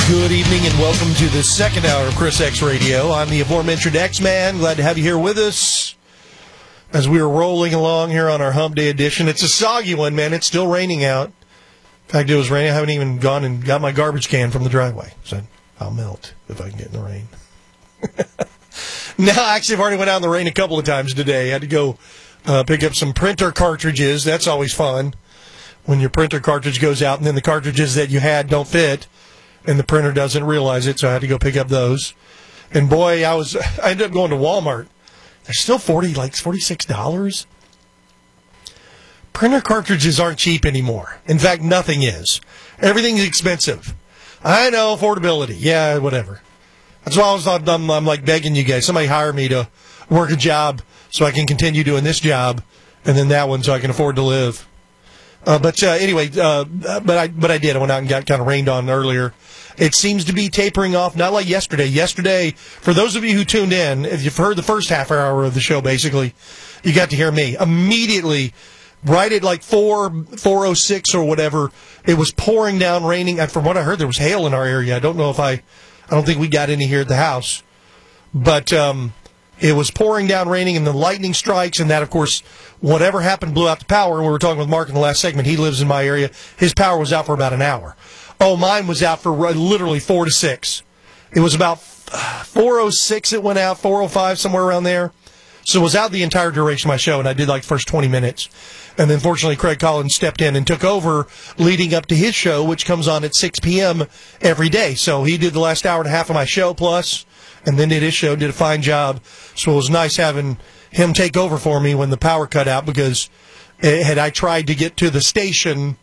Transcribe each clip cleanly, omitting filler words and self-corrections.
Good evening and welcome to the second hour of Chris X Radio. I'm the aforementioned X-Man. Glad to have you here with us as we are rolling along here on our Hump Day edition. It's a soggy one, man. It's still raining out. In fact, it was raining. I haven't even gone and got my garbage can from the driveway. So I'll melt if I can get in the rain. No, actually, I've already went out in the rain a couple of times today. I had to go pick up some printer cartridges. That's always fun when your printer cartridge goes out and then the cartridges that you had don't fit. And the printer doesn't realize it, so I had to go pick up those. And boy, I ended up going to Walmart. They're still $46. Printer cartridges aren't cheap anymore. In fact, nothing is. Everything's expensive. I know, affordability. Yeah, whatever. That's why I'm like begging you guys. Somebody hire me to work a job so I can continue doing this job and then that one so I can afford to live. But anyway, but I did. I went out and got kind of rained on earlier. It seems to be tapering off, not like yesterday. Yesterday, for those of you who tuned in, if you've heard the first half hour of the show, basically, you got to hear me. Immediately, right at like 4:06 or whatever, it was pouring down, raining. And from what I heard, there was hail in our area. I don't think we got any here at the house. But it was pouring down, raining, and the lightning strikes, and that, of course, whatever happened blew out the power. And we were talking with Mark in the last segment. He lives in my area. His power was out for about an hour. Oh, mine was out for literally 4 to 6. It was about 4:06 it went out, 4:05, somewhere around there. So it was out the entire duration of my show, and I did like the first 20 minutes. And then, fortunately, Craig Collins stepped in and took over leading up to his show, which comes on at 6 p.m. every day. So he did the last hour and a half of my show plus, and then did his show, did a fine job. So it was nice having him take over for me when the power cut out, because had I tried to get to the station,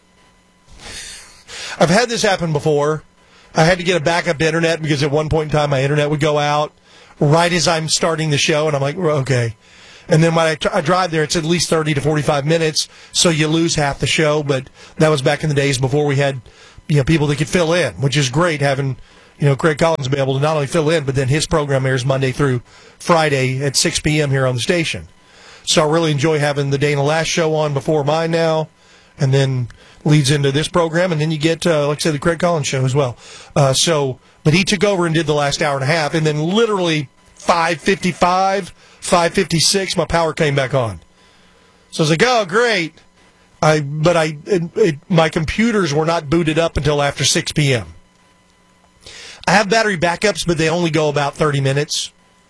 I've had this happen before. I had to get a backup internet because at one point in time my internet would go out right as I'm starting the show, and I'm like, okay. And then when I drive there, it's at least 30 to 45 minutes, so you lose half the show. But that was back in the days before we had, people that could fill in, which is great having, Craig Collins be able to not only fill in, but then his program airs Monday through Friday at 6 p.m. here on the station. So I really enjoy having the Dana Lash show on before mine now, and then leads into this program, and then you get, like I said, the Craig Collins show as well. But he took over and did the last hour and a half, and then literally 5:55, 5:56, my power came back on. So I was like, oh, great. My computers were not booted up until after 6 p.m. I have battery backups, but they only go about 30 minutes.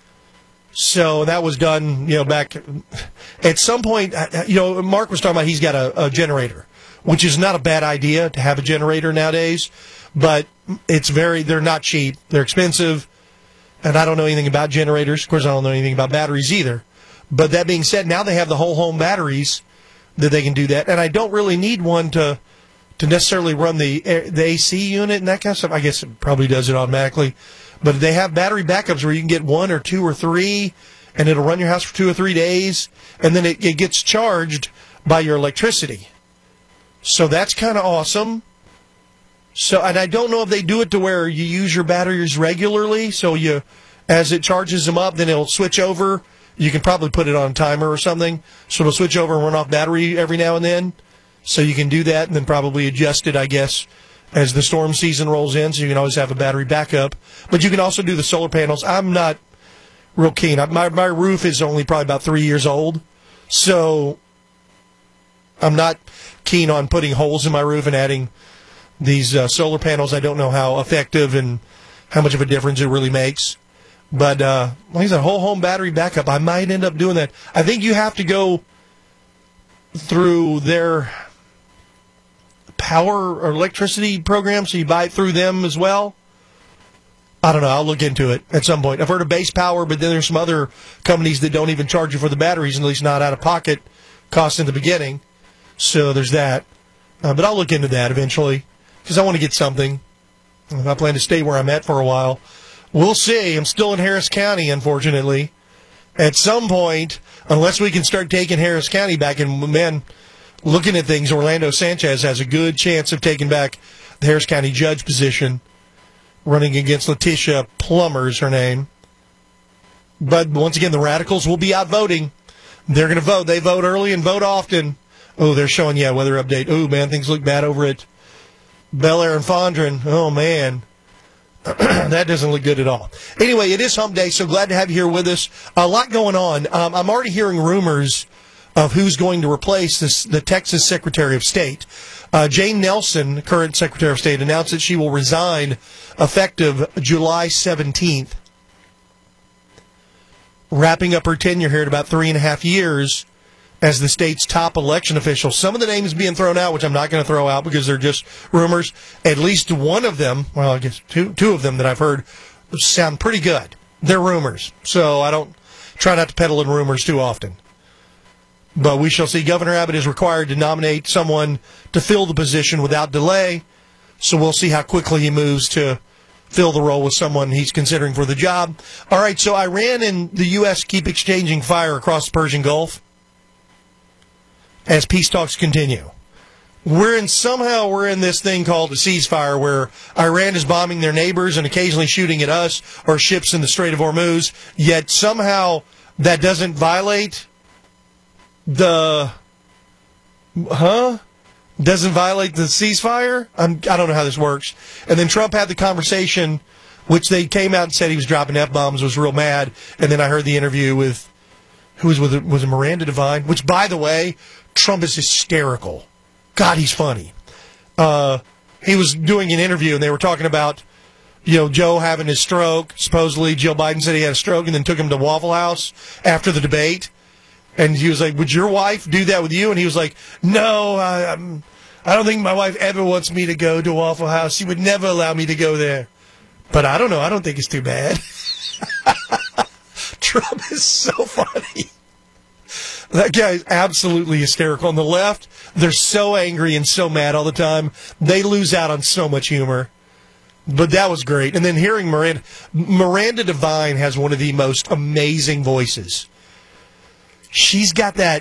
So that was done, back at some point. Mark was talking about he's got a generator, which is not a bad idea to have a generator nowadays, but they're not cheap. They're expensive, and I don't know anything about generators. Of course, I don't know anything about batteries either. But that being said, now they have the whole home batteries that they can do that, and I don't really need one to necessarily run the AC unit and that kind of stuff. I guess it probably does it automatically. But they have battery backups where you can get 1 or 2 or 3, and it'll run your house for 2 or 3 days, and then it gets charged by your electricity. So that's kind of awesome. So, and I don't know if they do it to where you use your batteries regularly, so as it charges them up, then it'll switch over. You can probably put it on a timer or something, so it'll switch over and run off battery every now and then. So you can do that and then probably adjust it, I guess, as the storm season rolls in, so you can always have a battery backup. But you can also do the solar panels. I'm not real keen. My roof is only probably about 3 years old, so I'm not keen on putting holes in my roof and adding these solar panels. I don't know how effective and how much of a difference it really makes. But like I said, whole home battery backup, I might end up doing that. I think you have to go through their power or electricity program, so you buy it through them as well. I don't know. I'll look into it at some point. I've heard of Base Power, but then there's some other companies that don't even charge you for the batteries, at least not out-of-pocket cost in the beginning. So there's that. But I'll look into that eventually because I want to get something. I plan to stay where I'm at for a while. We'll see. I'm still in Harris County, unfortunately. At some point, unless we can start taking Harris County back, and man, looking at things, Orlando Sanchez has a good chance of taking back the Harris County judge position, running against Letitia Plummer is her name. But once again, the radicals will be out voting. They're going to vote. They vote early and vote often. Oh, they're showing, weather update. Oh, man, things look bad over at Bel Air and Fondren. Oh, man. That doesn't look good at all. Anyway, it is hump day, so glad to have you here with us. A lot going on. I'm already hearing rumors of who's going to replace the Texas Secretary of State. Jane Nelson, current Secretary of State, announced that she will resign effective July 17th. Wrapping up her tenure here at about 3.5 years as the state's top election official. Some of the names being thrown out, which I'm not going to throw out because they're just rumors. At least one of them, well, I guess two of them that I've heard sound pretty good. They're rumors, so I don't try not to peddle in rumors too often. But we shall see. Governor Abbott is required to nominate someone to fill the position without delay, so we'll see how quickly he moves to fill the role with someone he's considering for the job. All right, so Iran and the U.S. keep exchanging fire across the Persian Gulf as peace talks continue. We're in this thing called a ceasefire where Iran is bombing their neighbors and occasionally shooting at us or ships in the Strait of Hormuz, yet somehow that doesn't violate doesn't violate the ceasefire? I don't know how this works. And then Trump had the conversation, which they came out and said he was dropping F-bombs, was real mad. And then I heard the interview with, was it Miranda Devine? Which, by the way, Trump is hysterical. God, he's funny. He was doing an interview, and they were talking about, Joe having his stroke. Supposedly, Joe Biden said he had a stroke and then took him to Waffle House after the debate. And he was like, would your wife do that with you? And he was like, no, I don't think my wife ever wants me to go to Waffle House. She would never allow me to go there. But I don't know. I don't think it's too bad. Trump is so funny. That guy is absolutely hysterical. On the left, they're so angry and so mad all the time. They lose out on so much humor. But that was great. And then hearing Miranda Devine has one of the most amazing voices. She's got that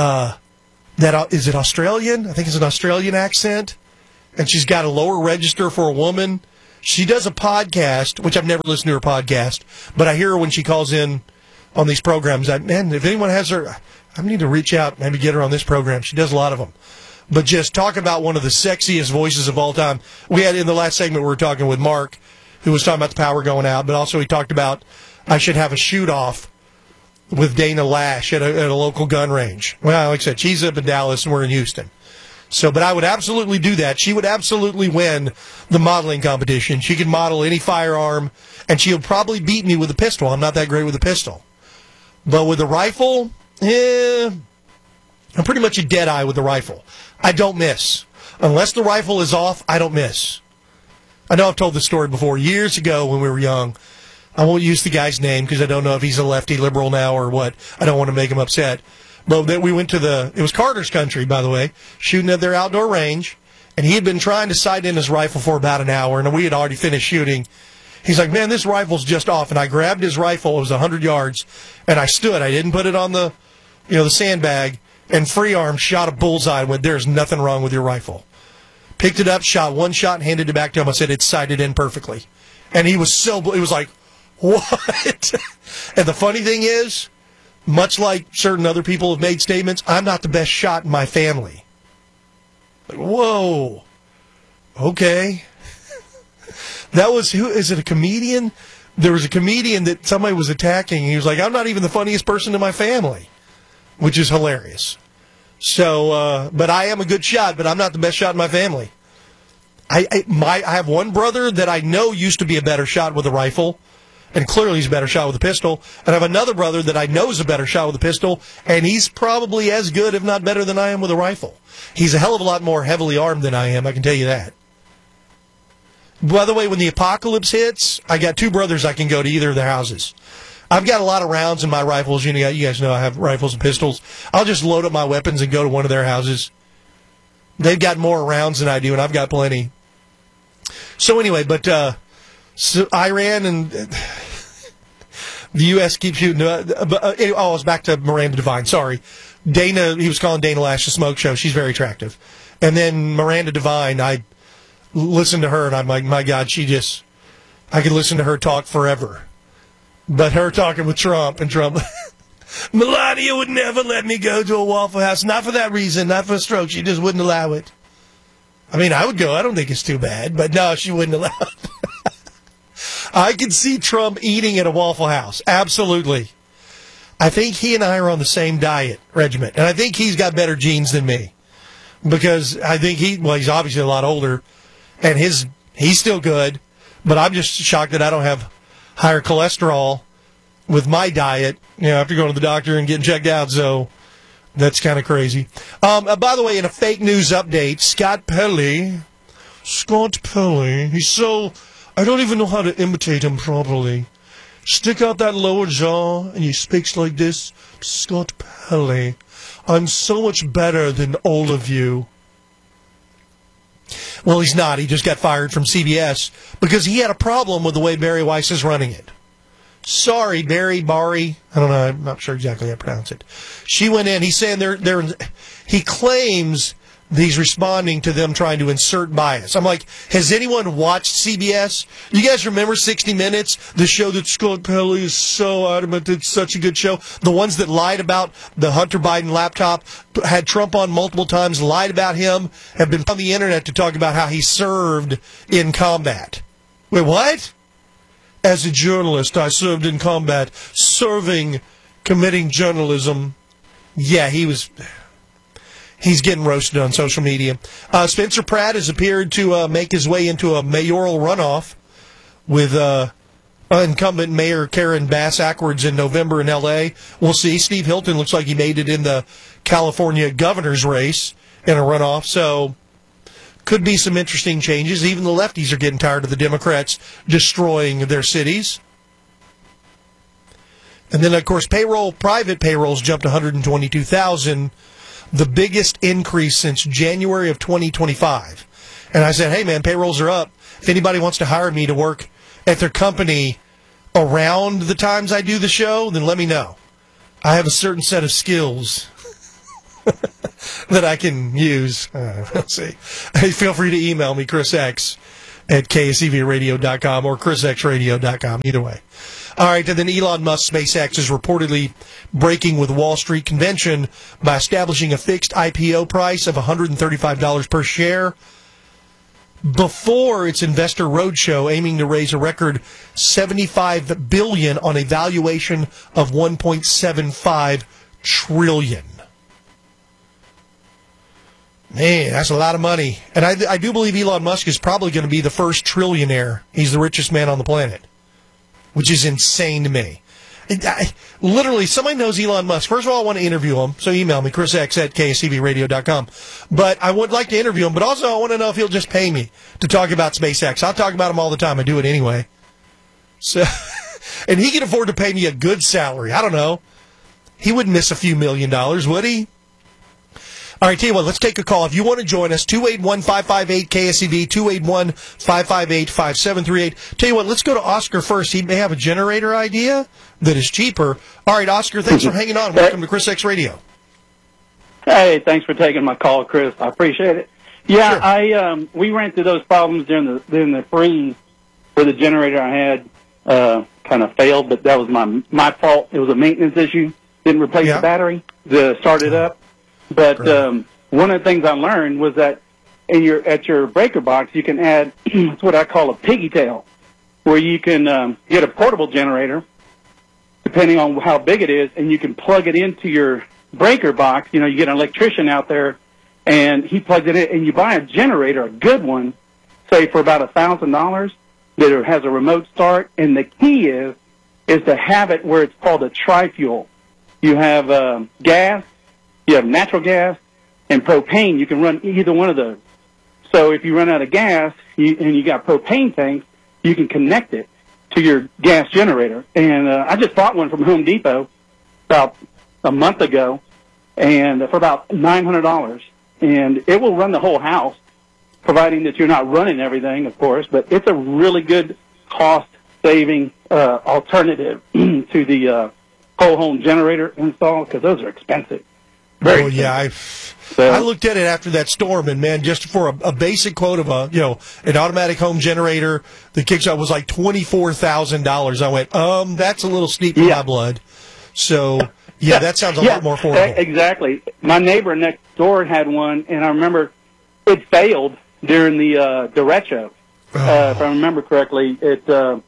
is it Australian? I think it's an Australian accent. And she's got a lower register for a woman. She does a podcast, which I've never listened to her podcast, but I hear her when she calls in on these programs. Man, if anyone has her, I need to reach out, maybe get her on this program. She does a lot of them. But just talk about one of the sexiest voices of all time. We had in the last segment, we were talking with Mark, who was talking about the power going out, but also he talked about I should have a shoot-off with Dana Lash at a local gun range. Well, like I said, she's up in Dallas and we're in Houston. So, but I would absolutely do that. She would absolutely win the modeling competition. She could model any firearm, and she would probably beat me with a pistol. I'm not that great with a pistol. But with a rifle, I'm pretty much a dead eye with the rifle. I don't miss. Unless the rifle is off, I don't miss. I know I've told this story before. Years ago when we were young, I won't use the guy's name because I don't know if he's a lefty liberal now or what. I don't want to make him upset. But then we went to it was Carter's Country, by the way, shooting at their outdoor range. And he had been trying to sight in his rifle for about an hour, and we had already finished shooting. He's like, man, this rifle's just off. And I grabbed his rifle. It was 100 yards. And I stood. I didn't put it on the sandbag. And free arm shot a bullseye and went, there's nothing wrong with your rifle. Picked it up, shot one shot, and handed it back to him. I said, it's sighted in perfectly. And he was it was like, what? And the funny thing is, much like certain other people have made statements, I'm not the best shot in my family. Like, whoa. Okay. That was, is it a comedian? There was a comedian that somebody was attacking. He was like, I'm not even the funniest person in my family, which is hilarious. So, but I am a good shot, but I'm not the best shot in my family. I have one brother that I know used to be a better shot with a rifle, and clearly he's a better shot with a pistol. And I have another brother that I know is a better shot with a pistol, and he's probably as good, if not better, than I am with a rifle. He's a hell of a lot more heavily armed than I am, I can tell you that. By the way, when the apocalypse hits, I got two brothers I can go to either of their houses. I've got a lot of rounds in my rifles. You guys know I have rifles and pistols. I'll just load up my weapons and go to one of their houses. They've got more rounds than I do, and I've got plenty. So anyway, but so Iran and the U.S. keep shooting. It's back to Miranda Devine. Sorry. He was calling Dana Lash the smoke show. She's very attractive. And then Miranda Devine, I listened to her, and I'm like, my God, I could listen to her talk forever. But her talking with Trump, and Trump, Melania would never let me go to a Waffle House. Not for that reason, not for a stroke. She just wouldn't allow it. I mean, I would go. I don't think it's too bad. But no, she wouldn't allow it. I can see Trump eating at a Waffle House. Absolutely. I think he and I are on the same diet regimen. And I think he's got better genes than me. Because I think he's obviously a lot older. And he's still good. But I'm just shocked that I don't have higher cholesterol with my diet, after going to the doctor and getting checked out. So that's kind of crazy. By the way, in a fake news update, Scott Pelley, he's so, I don't even know how to imitate him properly. Stick out that lower jaw, and he speaks like this. Scott Pelley, I'm so much better than all of you. Well, he's not. He just got fired from CBS because he had a problem with the way Barry Weiss is running it. Sorry, Bari. I don't know. I'm not sure exactly how to pronounce it. She went in. He's saying he claims he's responding to them trying to insert bias. I'm like, has anyone watched CBS? You guys remember 60 Minutes? The show that Scott Pelley is so adamant it's such a good show. The ones that lied about the Hunter Biden laptop, had Trump on multiple times, lied about him, have been on the internet to talk about how he served in combat. Wait, what? As a journalist, I served in combat, committing journalism. Yeah, he's getting roasted on social media. Spencer Pratt has appeared to make his way into a mayoral runoff with incumbent Mayor Karen Bass Ackwards in November in L.A. We'll see. Steve Hilton looks like he made it in the California governor's race in a runoff, so could be some interesting changes. Even the lefties are getting tired of the Democrats destroying their cities. And then, of course, private payrolls jumped 122,000, the biggest increase since January of 2025. And I said, hey, man, payrolls are up. If anybody wants to hire me to work at their company around the times I do the show, then let me know. I have a certain set of skills that I can use. Let's see. Hey, feel free to email me, ChrisX at ksevradio.com or chrisxradio.com, either way. All right, and then Elon Musk SpaceX is reportedly breaking with Wall Street convention by establishing a fixed IPO price of $135 per share before its investor roadshow, aiming to raise a record $75 billion on a valuation of $1.75 trillion. Man, that's a lot of money. And I do believe Elon Musk is probably going to be the first trillionaire. He's the richest man on the planet, which is insane to me. Literally, somebody knows Elon Musk. First of all, I want to interview him, so email me, chrisx at ksevradio.com. But I would like to interview him, but also I want to know if he'll just pay me to talk about SpaceX. I'll talk about him all the time. I do it anyway. So, and he can afford to pay me a good salary. I don't know. He wouldn't miss a few $1 million, would he? All right, tell you what, let's take a call. If you want to join us, 281-558-KSEV, 281-558-5738. Tell you what, let's go to Oscar first. He may have a generator idea that is cheaper. All right, Oscar, thanks for hanging on. Welcome to Chris X Radio. Hey, thanks for taking my call, Chris. I appreciate it. Yeah, sure. We ran through those problems during the freeze where the generator I had kind of failed, but that was my fault. It was a maintenance issue. Didn't replace the battery to start it up. But one of the things I learned was that at your breaker box, you can add it's what I call a piggy tail, where you can get a portable generator, depending on how big it is, and you can plug it into your breaker box. You get an electrician out there, and he plugs it in, and you buy a generator, a good one, say for about $1,000, that has a remote start. And the key is to have it where it's called a tri-fuel. You have gas. You have natural gas and propane. You can run either one of those. So if you run out of gas and you got propane tanks, you can connect it to your gas generator. And I just bought one from Home Depot about a month ago, and for about $900. And it will run the whole house, providing that you're not running everything, of course. But it's a really good cost-saving alternative to the whole home generator install, because those are expensive. Oh, yeah. I looked at it after that storm, and, man, just for a basic quote of an automatic home generator that kicks out was like $24,000. I went, that's a little steep for my blood. So, yeah, that sounds a lot more affordable. Exactly. My neighbor next door had one, and I remember it failed during the derecho. If I remember correctly, it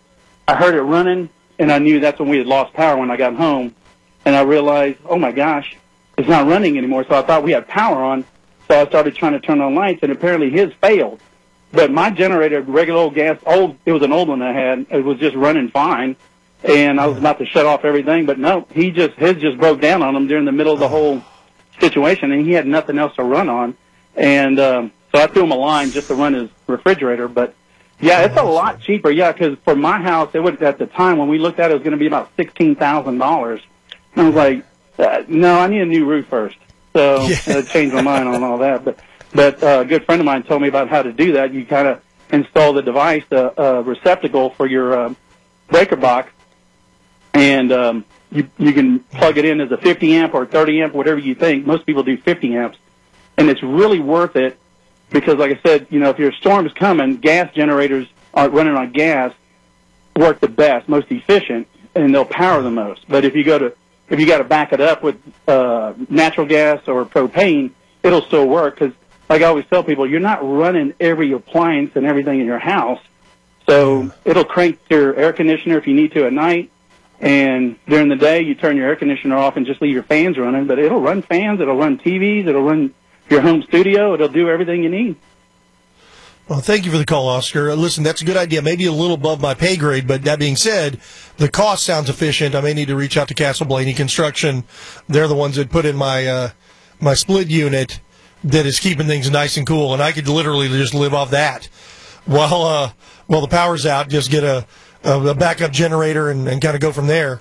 I heard it running, and I knew that's when we had lost power when I got home. And I realized, oh, my gosh, it's not running anymore. So I thought we had power on. So I started trying to turn on lights, and apparently his failed. But my generator, regular old gas, it was an old one I had. It was just running fine. And I was about to shut off everything, but no, his just broke down on him during the middle of the whole situation, and he had nothing else to run on. And so I threw him a line just to run his refrigerator. But, yeah, it's a lot cheaper, yeah, because for my house, at the time when we looked at it, it was going to be about $16,000. And I was like, no, I need a new roof first. So I changed my mind on all that. But a good friend of mine told me about how to do that. You kind of install the device, the receptacle for your breaker box, and you can plug it in as a 50 amp or 30 amp, whatever you think. Most people do 50 amps, and it's really worth it because, like I said, if your storm is coming, gas generators are running on gas work the best, most efficient, and they'll power the most. But if you got to back it up with natural gas or propane, it'll still work because, like I always tell people, you're not running every appliance and everything in your house, so it'll crank your air conditioner if you need to at night. And during the day, you turn your air conditioner off and just leave your fans running. But it'll run fans, it'll run TVs, it'll run your home studio, it'll do everything you need. Well, thank you for the call, Oscar. Listen, that's a good idea. Maybe a little above my pay grade, but that being said, the cost sounds efficient. I may need to reach out to Castle Blaney Construction. They're the ones that put in my my split unit that is keeping things nice and cool, and I could literally just live off that while the power's out. Just get a backup generator and kind of go from there.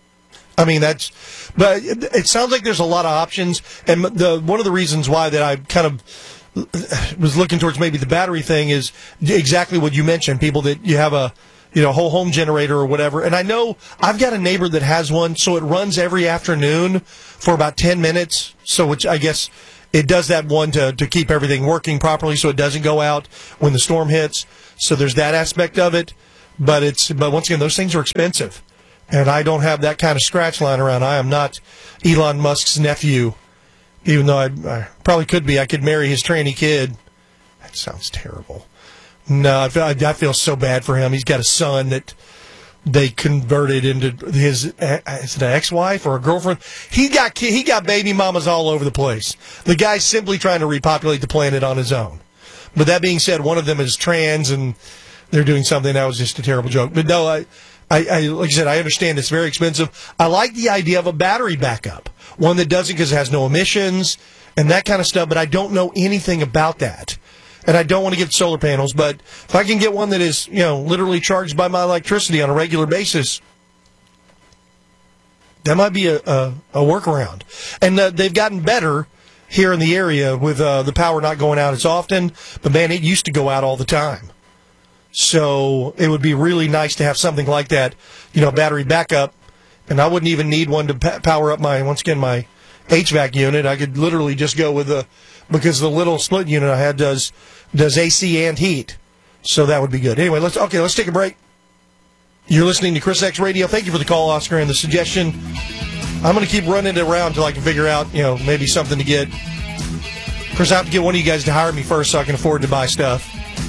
I mean, but it sounds like there's a lot of options, and one of the reasons why that I kind of was looking towards maybe the battery thing is exactly what you mentioned. People that you have a whole home generator or whatever, and I know I've got a neighbor that has one, so it runs every afternoon for about 10 minutes. So which I guess it does that one to keep everything working properly, so it doesn't go out when the storm hits. So there's that aspect of it. But once again, those things are expensive, and I don't have that kind of scratch lying around. I am not Elon Musk's nephew, even though I probably could be. I could marry his tranny kid. That sounds terrible. No, I feel so bad for him. He's got a son that they converted into his is it an ex-wife or a girlfriend? He got baby mamas all over the place. The guy's simply trying to repopulate the planet on his own. But that being said, one of them is trans and they're doing something that was just a terrible joke. But no, I like I said, I understand it's very expensive. I like the idea of a battery backup, one that doesn't because it has no emissions and that kind of stuff. But I don't know anything about that, and I don't want to get solar panels. But if I can get one that is literally charged by my electricity on a regular basis, that might be a workaround. And they've gotten better here in the area with the power not going out as often. But man, it used to go out all the time. So it would be really nice to have something like that, battery backup. And I wouldn't even need one to power up my HVAC unit. I could literally just go with because the little split unit I had does AC and heat. So that would be good. Anyway, let's take a break. You're listening to Chris X Radio. Thank you for the call, Oscar, and the suggestion. I'm going to keep running it around until I can figure out, maybe something to get. Of course, I have to get one of you guys to hire me first so I can afford to buy stuff.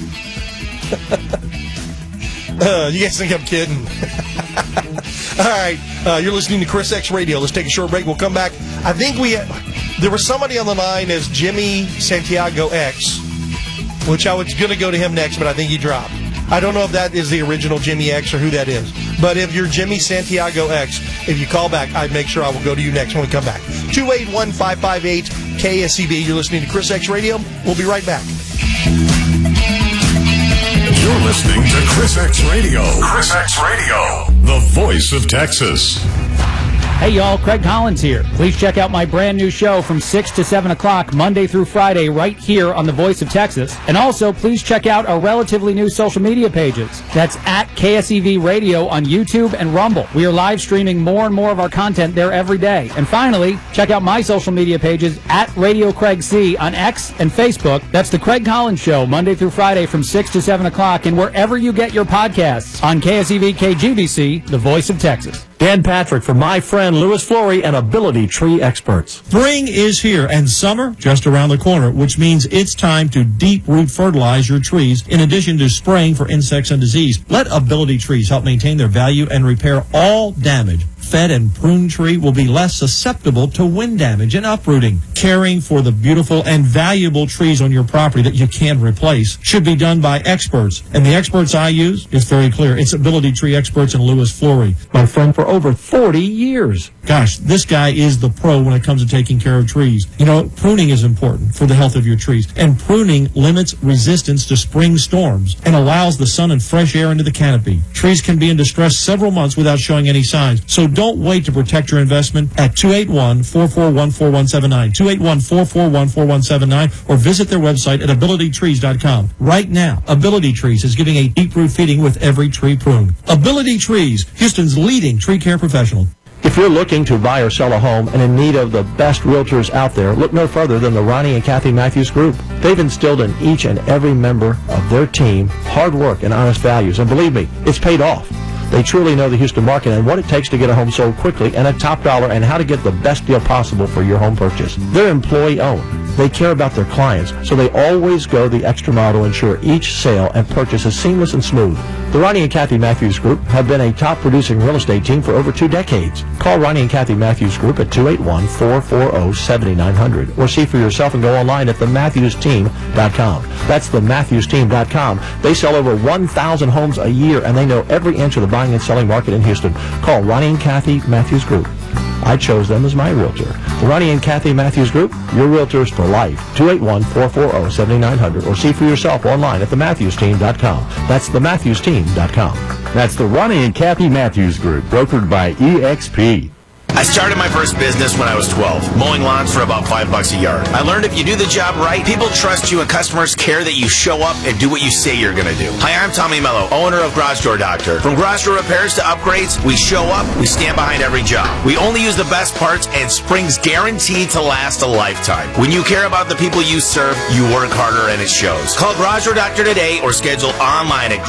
You guys think I'm kidding? All right, you're listening to Chris X Radio. Let's take a short break. We'll come back. I think there was somebody on the line as Jimmy Santiago X, which I was going to go to him next, but I think he dropped. I don't know if that is the original Jimmy X or who that is. But if you're Jimmy Santiago X, if you call back, I'd make sure I will go to you next when we come back. 281-558-KSCB. You're listening to Chris X Radio. We'll be right back. You're listening to Chris X Radio. Chris X Radio, the voice of Texas. Hey y'all, Craig Collins here. Please check out my brand new show from 6 to 7 o'clock Monday through Friday right here on the Voice of Texas. And also, please check out our relatively new social media pages. That's at KSEV Radio on YouTube and Rumble. We are live streaming more and more of our content there every day. And finally, check out my social media pages at Radio Craig C on X and Facebook. That's the Craig Collins Show Monday through Friday from 6 to 7 o'clock and wherever you get your podcasts on KSEV KGBC, the Voice of Texas. Dan Patrick for my friend Louis Flory and Ability Tree Experts. Spring is here and summer just around the corner, which means it's time to deep root fertilize your trees in addition to spraying for insects and disease. Let Ability Trees help maintain their value and repair all damage. Fed and pruned tree will be less susceptible to wind damage and uprooting. Caring for the beautiful and valuable trees on your property that you can't replace should be done by experts. And the experts I use, it's very clear. It's Ability Tree Experts and Louis Flory. My friend for over 40 years. Gosh, this guy is the pro when it comes to taking care of trees. You know, pruning is important for the health of your trees. And pruning limits resistance to spring storms and allows the sun and fresh air into the canopy. Trees can be in distress several months without showing any signs. So don't wait to protect your investment at 281-441-4179, 281-441-4179, or visit their website at abilitytrees.com. Right now, Ability Trees is giving a deep root feeding with every tree prune. Ability Trees, Houston's leading tree care professional. If you're looking to buy or sell a home and in need of the best realtors out there, look no further than the Ronnie and Kathy Matthews Group. They've instilled in each and every member of their team hard work and honest values, and believe me, it's paid off. They truly know the Houston market and what it takes to get a home sold quickly and at top dollar and how to get the best deal possible for your home purchase. They're employee-owned. They care about their clients, so they always go the extra mile to ensure each sale and purchase is seamless and smooth. The Ronnie and Kathy Matthews Group have been a top-producing real estate team for over 2 decades. Call Ronnie and Kathy Matthews Group at 281-440-7900 or see for yourself and go online at thematthewsteam.com. That's thematthewsteam.com. They sell over 1,000 homes a year, and they know every inch of the buying and selling market in Houston. Call Ronnie and Kathy Matthews Group. I chose them as my realtor. The Ronnie and Kathy Matthews Group, your realtors for life. 281-440-7900 or see for yourself online at thematthewsteam.com. That's thematthewsteam.com. That's the Ronnie and Kathy Matthews Group, brokered by EXP. I started my first business when I was 12, mowing lawns for about $5 a yard. I learned if you do the job right, people trust you and customers care that you show up and do what you say you're going to do. Hi, I'm Tommy Mello, owner of Garage Door Doctor. From garage door repairs to upgrades, we show up, we stand behind every job. We only use the best parts, and spring's guaranteed to last a lifetime. When you care about the people you serve, you work harder and it shows. Call Garage Door Doctor today or schedule online at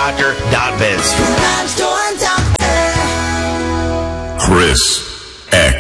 garagedoordoctor.biz. Chris X.